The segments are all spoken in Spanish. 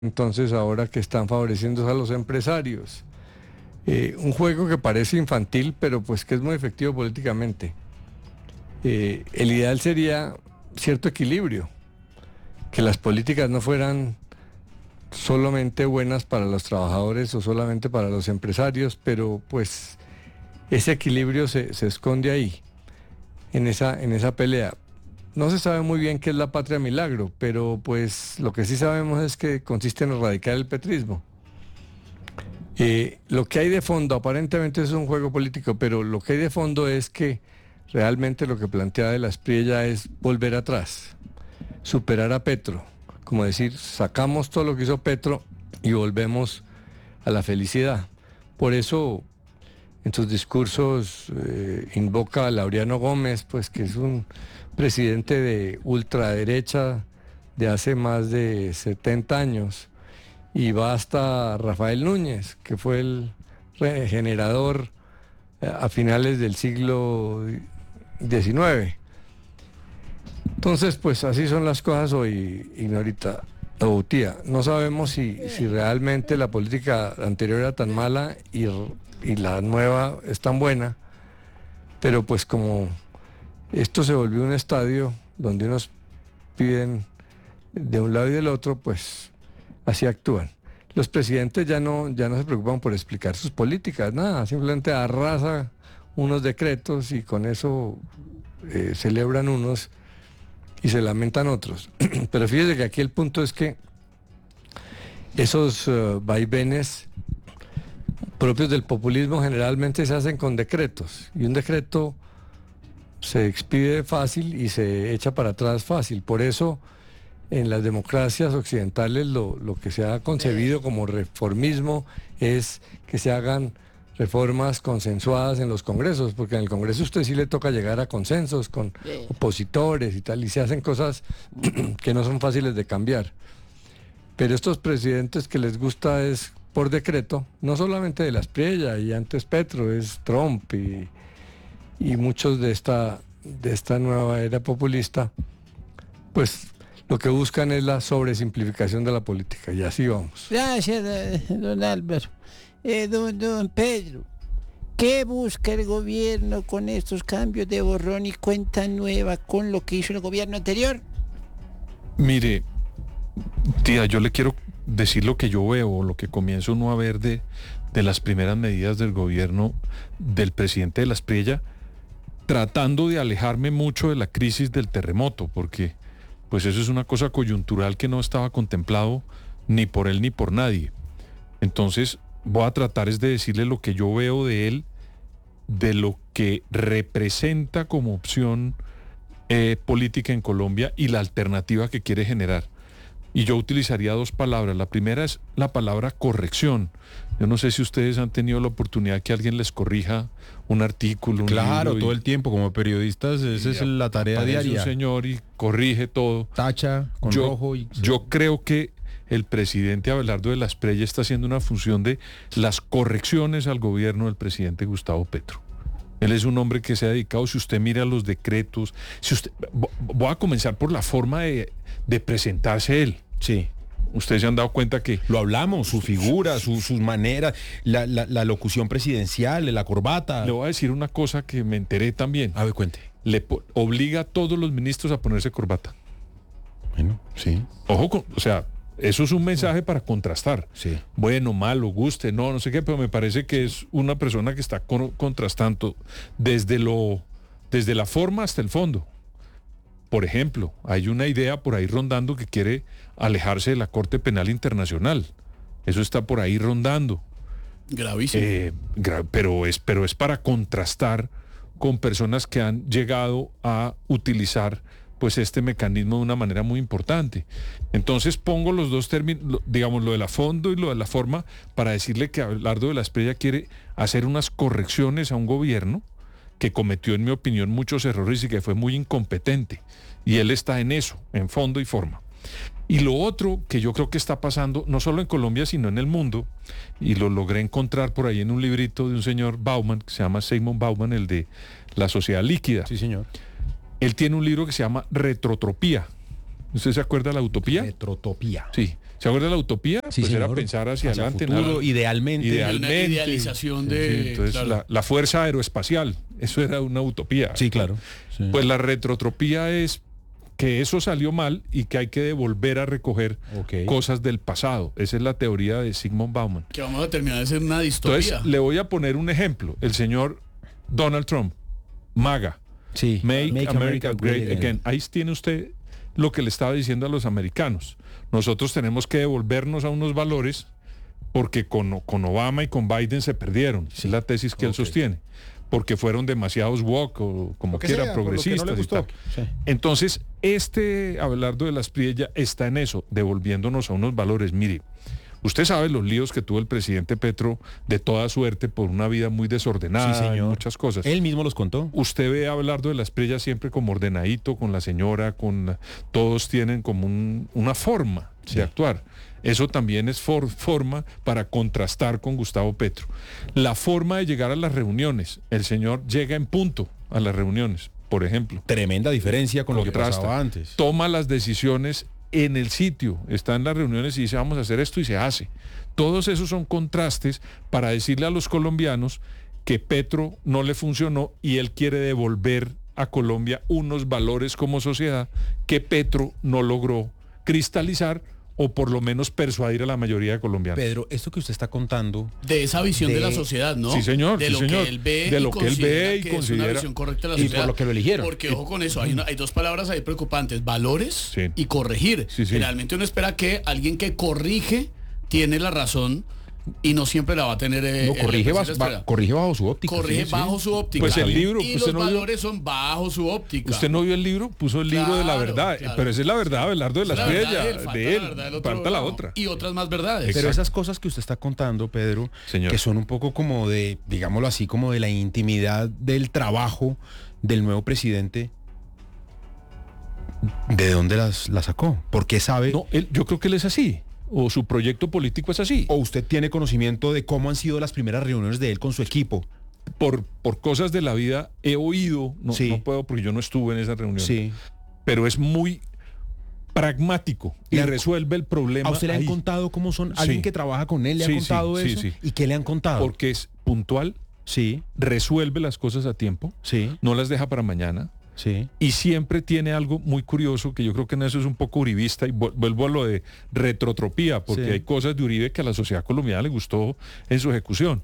Entonces ahora que están favoreciendo a los empresarios. Un juego que parece infantil, pero pues que es muy efectivo políticamente. El ideal sería cierto equilibrio, que las políticas no fueran solamente buenas para los trabajadores o solamente para los empresarios, pero pues ese equilibrio se esconde ahí, en esa pelea. No se sabe muy bien qué es la patria milagro, pero pues lo que sí sabemos es que consiste en erradicar el petrismo. Lo que hay de fondo, aparentemente es un juego político, pero lo que hay de fondo es que realmente lo que plantea de la Espriella es volver atrás, superar a Petro, como decir, sacamos todo lo que hizo Petro y volvemos a la felicidad. Por eso en sus discursos invoca a Laureano Gómez, pues que es un presidente de ultraderecha de hace más de 70 años, y va hasta Rafael Núñez, que fue el generador a finales del siglo XIX. Entonces, pues así son las cosas hoy, Ignorita o tía. No sabemos si realmente la política anterior era tan mala y la nueva es tan buena, pero pues como esto se volvió un estadio donde unos piden de un lado y del otro, pues así actúan. Los presidentes ya no se preocupan por explicar sus políticas, nada, simplemente arrasa unos decretos y con eso celebran unos y se lamentan otros. Pero fíjese que aquí el punto es que esos vaivenes propios del populismo generalmente se hacen con decretos, y un decreto se expide fácil y se echa para atrás fácil. Por eso en las democracias occidentales lo que se ha concebido como reformismo es que se hagan reformas consensuadas en los congresos, porque en el Congreso a usted sí le toca llegar a consensos con opositores y tal, y se hacen cosas que no son fáciles de cambiar. Pero estos presidentes que les gusta es por decreto, no solamente de la Espriella y antes Petro, es Trump y muchos de esta nueva era populista, pues lo que buscan es la sobresimplificación de la política, y así vamos. Gracias, don Álvaro. Don Pedro, ¿qué busca el gobierno con estos cambios de borrón y cuenta nueva con lo que hizo el gobierno anterior? Mire, tía, yo le quiero decir lo que yo veo, lo que comienzo uno a ver de las primeras medidas del gobierno del presidente de la Espriella, tratando de alejarme mucho de la crisis del terremoto, porque pues eso es una cosa coyuntural que no estaba contemplado ni por él ni por nadie. Entonces voy a tratar es de decirle lo que yo veo de él, de lo que representa como opción política en Colombia y la alternativa que quiere generar. Y yo utilizaría dos palabras. La primera es la palabra corrección. Yo no sé si ustedes han tenido la oportunidad que alguien les corrija un artículo, un Claro, libro, todo el tiempo como periodistas, esa es la tarea diaria. Un señor y corrige todo. Tacha con rojo y... Yo creo que el presidente Abelardo de la Espriella está haciendo una función de las correcciones al gobierno del presidente Gustavo Petro. Él es un hombre que se ha dedicado, si usted mira los decretos, voy a comenzar por la forma de presentarse él. Sí. Ustedes se han dado cuenta que... Lo hablamos, su figura, sus maneras, la locución presidencial, la corbata. Le voy a decir una cosa que me enteré también. A ver, cuente. Obliga a todos los ministros a ponerse corbata. Bueno, sí. Ojo, o sea, eso es un mensaje para contrastar. Sí. Bueno, malo, guste, no sé qué, pero me parece que es una persona que está contrastando desde la forma hasta el fondo. Por ejemplo, hay una idea por ahí rondando que quiere alejarse de la Corte Penal Internacional. Eso está por ahí rondando. Gravísimo. Pero es para contrastar con personas que han llegado a utilizar pues este mecanismo de una manera muy importante. Entonces pongo los dos términos, digamos, lo de la fondo y lo de la forma, para decirle que Abelardo de la Espriella quiere hacer unas correcciones a un gobierno que cometió, en mi opinión, muchos errores y que fue muy incompetente. Y él está en eso, en fondo y forma. Y lo otro que yo creo que está pasando, no solo en Colombia, sino en el mundo, y lo logré encontrar por ahí en un librito de un señor Bauman, que se llama Seymour Bauman, el de La Sociedad Líquida. Sí, señor. Él tiene un libro que se llama Retrotopía. ¿Usted se acuerda de la utopía? Retrotopía. Sí. ¿Se acuerda de la utopía? Sí, pues era señor. pensar hacia adelante. futuro, nada. idealmente. Una idealización Sí, de... entonces claro. la fuerza aeroespacial, eso era una utopía. Sí, claro. Sí. Pues la retrotropía es que eso salió mal y que hay que volver a recoger Ok. cosas del pasado. Esa es la teoría de Zygmunt Bauman. Que vamos a terminar de ser una distopía. Entonces, le voy a poner un ejemplo. El señor Donald Trump, MAGA, Sí. Make America Great Again. Ahí tiene usted lo que le estaba diciendo a los americanos. Nosotros tenemos que devolvernos a unos valores porque con Obama y con Biden se perdieron. Es la tesis que él sostiene. Porque fueron demasiados woke o como Lo que quiera, sea, por lo que no progresistas le y gustó. tal. Sí. Entonces, Abelardo de la Espriella está en eso, devolviéndonos a unos valores. Mire, usted sabe los líos que tuvo el presidente Petro de toda suerte por una vida muy desordenada, Sí, y señor. muchas cosas. Él mismo los contó. Usted ve a Abelardo de la Espriella siempre como ordenadito, con la señora, todos tienen como una forma de actuar. Eso también es forma para contrastar con Gustavo Petro. La forma de llegar a las reuniones. El señor llega en punto a las reuniones, por ejemplo. Tremenda diferencia con lo que Contrasta. pasaba antes. Toma las decisiones en el sitio, está en las reuniones y dice vamos a hacer esto y se hace. Todos esos son contrastes para decirle a los colombianos que Petro no le funcionó y él quiere devolver a Colombia unos valores como sociedad que Petro no logró cristalizar o por lo menos persuadir a la mayoría de colombianos. Pedro, esto que usted está contando, De esa visión de la sociedad, ¿no? Sí, señor, De sí, lo señor. que él ve De y lo que él ve y considera que es una considera- visión correcta de la y sociedad. por lo que lo eligieron. Porque, ojo con eso, hay dos palabras ahí preocupantes, valores Sí. y corregir. Sí, sí. Generalmente uno espera que alguien que corrige tiene la razón y no siempre la va a tener. no, corrige, corrige bajo su óptica. Corrige sí, sí. bajo su óptica. Pues el libro, y usted los no vio- valores son bajo su óptica. ¿Usted no vio el libro? Puso el libro de la Claro, verdad, claro. pero esa es la verdad, Abelardo de la La verdad Espriella, falta de la él, verdad del otro falta la lado. otra. Y otras más verdades. Pero Exacto. esas cosas que usted está contando, Pedro, Señor. que son un poco como de, digámoslo así, como de la intimidad del trabajo del nuevo presidente, ¿de dónde las sacó? ¿Por qué sabe? No, yo creo que él es así, o su proyecto político es así. ¿O usted tiene conocimiento de cómo han sido las primeras reuniones de él con su equipo? Por cosas de la vida he oído, no, Sí. no puedo porque yo no estuve en esa reunión, Sí. pero es muy pragmático y Le han- resuelve el problema ¿A usted le han ahí, contado cómo son? Sí. ¿Alguien que trabaja con él le Sí, ha contado sí, sí, eso? sí. ¿Y qué le han contado? porque es puntual, Sí, resuelve las cosas a tiempo, sí, no las deja para mañana. sí. Y siempre tiene algo muy curioso, que yo creo que en eso es un poco uribista, y vuelvo a lo de retrotropía, porque Sí. hay cosas de Uribe que a la sociedad colombiana le gustó en su ejecución.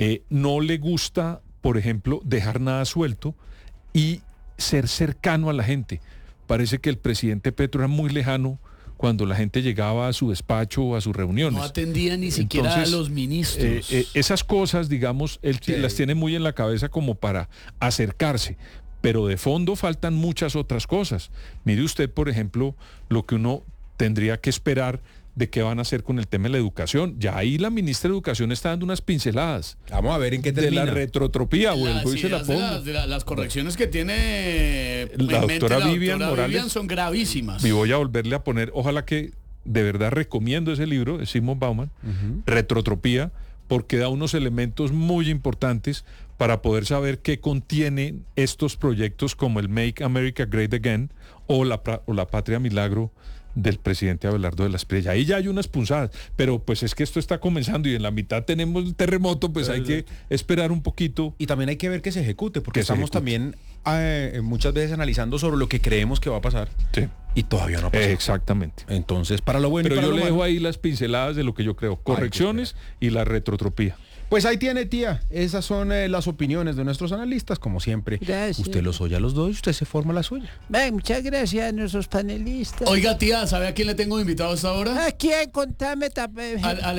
No le gusta, por ejemplo, dejar nada suelto y ser cercano a la gente. Parece que el presidente Petro era muy lejano cuando la gente llegaba a su despacho o a sus reuniones. No atendía ni siquiera Entonces, a los ministros. esas cosas, digamos, él Sí. las tiene muy en la cabeza como para acercarse, pero de fondo faltan muchas otras cosas. Mire usted, por ejemplo, lo que uno tendría que esperar de qué van a hacer con el tema de la educación. Ya ahí la ministra de Educación está dando unas pinceladas Vamos a ver en qué de termina. la retrotropía, Las vuelvo y se la ideas de pongo. las correcciones que tiene La en mente doctora Vivian Morales. son gravísimas. Y voy a volverle a poner, ojalá que de verdad recomiendo ese libro de Zygmunt Bauman, Retrotropía, porque da unos elementos muy importantes para poder saber qué contienen estos proyectos como el Make America Great Again o la Patria Milagro del presidente Abelardo de la Espriella. Ahí ya hay unas punzadas, pero pues es que esto está comenzando y en la mitad tenemos el terremoto, pues hay que esperar un poquito. Y también hay que ver que se ejecute, porque Que se estamos ejecute. también muchas veces analizando sobre lo que creemos que va a pasar Sí, y todavía no ha pasado. exactamente. Entonces, para lo bueno Pero y para yo lo le malo. dejo ahí las pinceladas de lo que yo creo, correcciones y la retrotropía. Pues ahí tiene, tía. Esas son las opiniones de nuestros analistas, como siempre. Gracias. Usted los oye a los dos y usted se forma la suya. Muchas gracias a nuestros panelistas. Oiga, tía, ¿sabe a quién le tengo invitado hasta ahora? ¿A quién? Contame. Al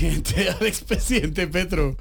expresidente Petro.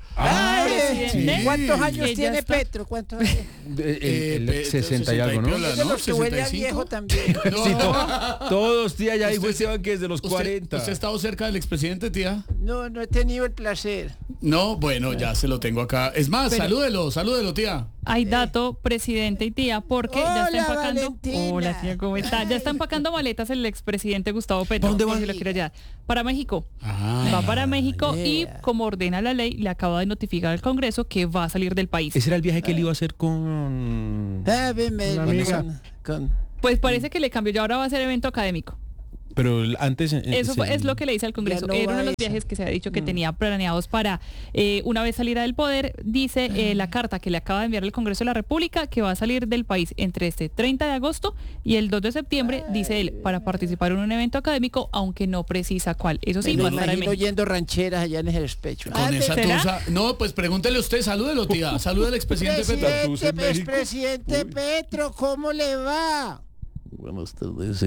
Ay, ¿cuántos años Que ya tiene está. Petro? ¿Cuántos años? Petro, 60 y algo, ¿no? piola, Es de los que huele a 65. viejo también. No. Sí, todos, tía, ya dijo Usted- Esteban que es de los 40. ¿Usted ha estado cerca del expresidente, tía? No, no he tenido el placer. No, bueno, ya se lo tengo acá. Es más, Pero- salúdelo, tía. Hay dato, presidente y tía, porque ya está Hola, empacando. Valentina. Hola, tía, ¿cómo está? Ya está empacando maletas el expresidente Gustavo Petro. ¿Para dónde va? por si lo quiere llevar. Para México. Ah, Va para México y yeah. como ordena la ley, le acaba de notificar al Congreso que va a salir del país. Ese era el viaje que él iba a hacer con... Ah, ven, Una amiga. con- Pues parece que le cambió y ahora va a ser evento académico. Pero antes... Es lo que le dice al Congreso. Ya no Era uno va de los esa. viajes que se ha dicho que tenía planeados para una vez saliera del poder. Dice la carta que le acaba de enviar el Congreso de la República que va a salir del país entre este 30 de agosto y el 2 de septiembre, dice él, para participar en un evento académico, aunque no precisa cuál. Eso sí, Me va lo a estar en imagino México. oyendo rancheras allá en el despecho. Con esa ¿será? tusa. No, pues pregúntele usted, salúdelo, tía. Saluda al expresidente Petro. Expresidente Petro, ¿cómo le va? Buenas tardes,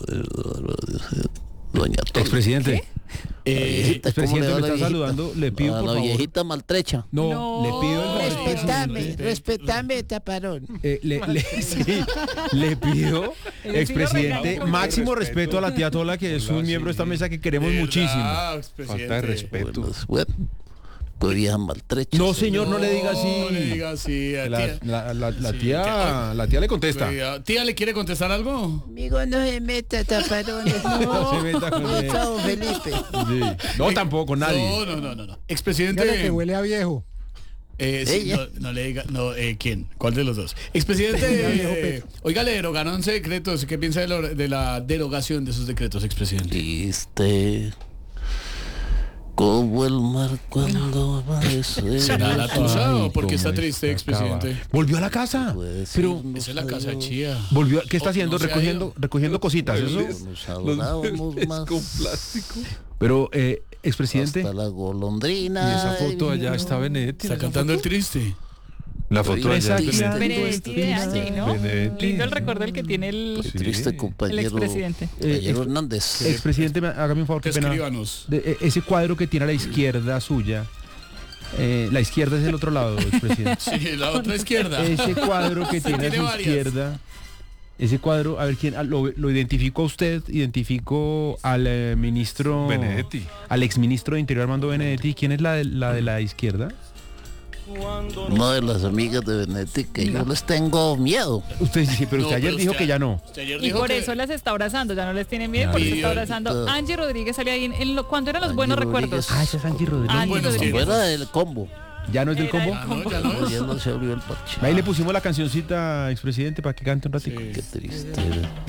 doña Tola. Expresidente. Viejita, ¿cómo Expresidente, le va me la está viejita? saludando. Le pido, A por la favor. viejita maltrecha. No, No. le pido el favor. Respetame, taparón. Sí, le pido, Ese sí lo expresidente, regaña con máximo respeto a la tía Tola, que es un miembro de esta mesa que queremos muchísimo. Falta de respeto. Bueno, pues vieja maltrecha. No, señor, no le diga así. No le diga así. La Sí, tía le contesta. Tía, ¿le quiere contestar algo? Amigo, no se meta, taparones. No se meta con él. Chao, Felipe. Sí. No, tampoco, nadie. No. Expresidente. huele a viejo. Sí, Ella. no le diga, no, ¿quién? ¿Cuál de los dos? Expresidente, oiga, le derogaron 11 decretos. ¿Qué piensa de la derogación de esos decretos, expresidente? Como el mar cuando aparece. ¿Será la tusa Ay, o porque está cómo triste, está expresidente? acabado. Volvió a la casa. Pues, Pero sí, Esa es la casa de Chía. volvió, ¿qué está haciendo? No se ha recogiendo cositas, eso. Nos adorábamos más. Con plástico. Pero expresidente, Hasta la golondrina. Y esa foto allá está Benedetti. Está cantando el triste. La foto allá es Triste. Benedetti de Angie, ¿no? Benedetti. Lindo el recuerdo el que tiene el Triste el compañero. expresidente. Compañero Hernández. expresidente, hágame un favor, qué pena. Escríbanos. Ese cuadro que tiene a la izquierda suya, la izquierda es el otro lado, expresidente. Sí, la otra izquierda. Ese cuadro que Sí, tiene a tiene su varias. izquierda, ese cuadro, a ver quién, lo identificó usted, identificó al ministro Benedetti. al exministro de Interior Armando Benedetti. ¿Quién es la de la izquierda? Una de las amigas de Benedetti que yo les tengo miedo. Usted sí, pero usted No, ayer pero dijo usted- que ya no. Usted ayer Y dijo por que- eso las está abrazando, ya no les tiene miedo, por eso Y- está abrazando. Angie Rodríguez salió ahí cuando eran los Angie buenos Rodríguez. recuerdos. Ese es Angie Rodríguez. Angie Buenos Rodríguez. tiempos. Fuera del combo. ¿Ya no es del Era combo? el Ah, no, ya no es. Ya no se abrió el parche. Ahí le pusimos la cancioncita, expresidente, para que cante un ratito. Qué triste.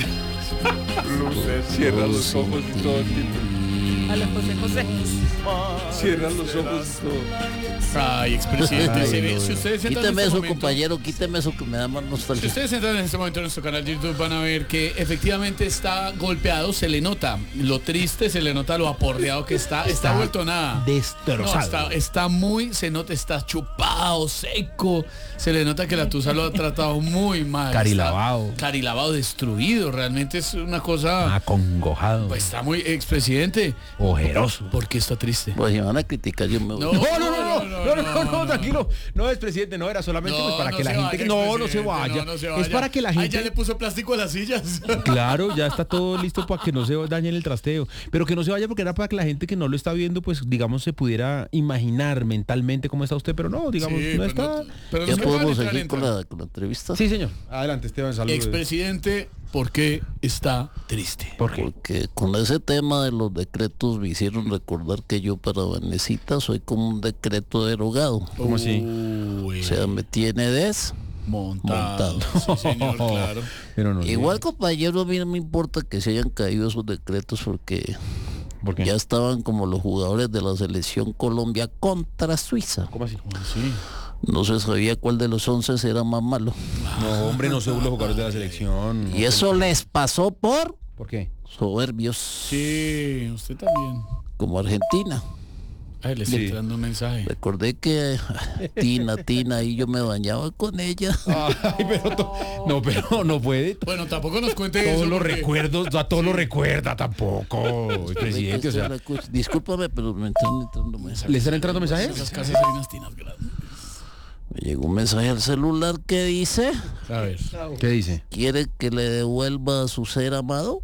Cierra los ojos y todo. A los José José. Cierra los ojos y todo. Ay, expresidente, Ay, se ve- no, si ustedes entran Quíteme en este eso, momento, compañero, quíteme eso que me da más si nostalgia. ustedes entran en este momento en nuestro canal de YouTube van a ver que efectivamente está golpeado, se le nota lo triste, se le nota lo aporreado que está vuelto nada. No, Destrozado. está muy, se nota, está chupado, seco. Se le nota que la tusa lo ha tratado muy mal. Carilavado. Está carilavado, destruido. Realmente es una cosa. Acongojado. Pues está muy, expresidente. Ojeroso. ¿Por qué está triste? Pues si van a criticar, yo me voy. No, tranquilo. No, expresidente, no era solamente pues, para que la gente... vaya, No se expresidente, vaya. no se Es vaya. para que la Ay, gente... ya le puso plástico a las sillas. Claro, ya está todo listo para que no se dañen el trasteo. Pero que no se vaya porque era para que la gente que no lo está viendo, pues digamos, se pudiera imaginar mentalmente cómo está usted. Pero no, digamos, Sí, no pero está... pero ¿Ya no se podemos puede entrar, seguir con entra. la entrevista? Sí, señor. Adelante, Esteban, saludos. Expresidente, ¿por qué está triste? ¿Por qué? Porque con ese tema de los decretos me hicieron recordar que yo para Vanesita soy como un decreto derogado. ¿Cómo así? O sea, me tiene Montado. montado. Sí, señor, claro. Pero no. Igual, compañero, a mí no me importa que se hayan caído esos decretos porque ¿Por qué? ya estaban como los jugadores de la selección Colombia contra Suiza. ¿Cómo así? Sí. No se sabía cuál de los 11 era más malo. No, hombre, no son los jugadores de la selección. Y eso les pasó por ¿Por qué? soberbios Sí, usted también. como Argentina. Ay, le estoy dando un mensaje. Recordé que Tina, y yo me bañaba con ella. Ay, pero no puede. Bueno, tampoco nos cuente Todos eso. los porque- recuerdos, a todos lo recuerda tampoco, presidente. O sea, Discúlpame, pero me están entrando mensajes. ¿le están entrando mensajes? Esas casas hay unas tinas grandes. Me llegó un mensaje al celular que dice, A ver. ¿Qué dice? ¿quiere que le devuelva a su ser amado?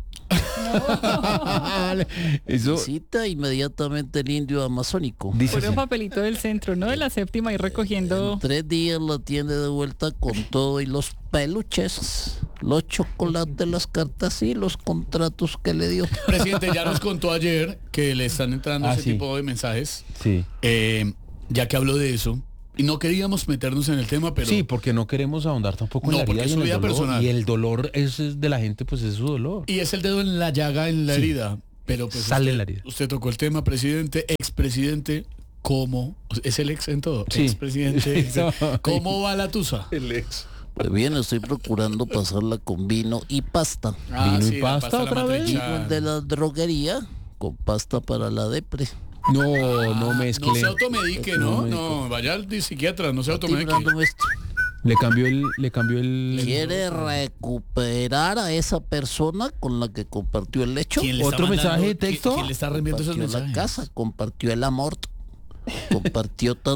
Eso Cita inmediatamente el indio amazónico. dice Pone un así. papelito del centro, ¿no? De la séptima y recogiendo. En 3 días la tiene de vuelta con todo y los peluches, los chocolates, las cartas y los contratos que le dio. Presidente, ya nos contó ayer que le están entrando ese sí. tipo de mensajes. Sí. Ya que habló de eso, Y no queríamos meternos en el tema, pero... Sí, porque no queremos ahondar tampoco en No, la porque herida es y su en el vida dolor. personal. Y el dolor es de la gente, pues es su dolor. Y es el dedo en la llaga, en la herida. Pero pues Sale usted, la herida. Usted tocó el tema, presidente, expresidente, ¿cómo? Es el ex en todo. Sí. Expresidente. ¿Cómo va la tusa? El ex. Pues bien, estoy procurando pasarla con vino y pasta. ¿Vino y la pasta la otra vez? Y matriciana. el de la droguería con pasta para la depre. No, no mezcle. No se automedique, ¿no? No, No, vaya al psiquiatra, no se automedique. Librando esto. Le cambió el... ¿Quiere recuperar a esa persona con la que compartió el lecho? ¿Quién le está ¿Otro mensaje mandando- de texto? ¿Quién le está reenviando esos Compartió la mensajes? casa, compartió el amor, compartió